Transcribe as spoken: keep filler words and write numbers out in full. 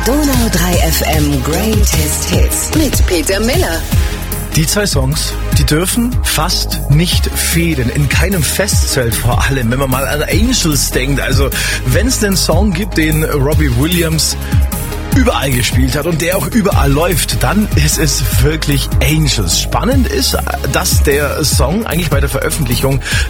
Donau drei F M Greatest Hits mit Peter Miller. Die zwei Songs, die dürfen fast nicht fehlen, in keinem Festzelt vor allem, wenn man mal an Angels denkt. Also wenn es den Song gibt, den Robbie Williams überall gespielt hat und der auch überall läuft, dann ist es wirklich Angels. Spannend ist, dass der Song eigentlich bei der Veröffentlichung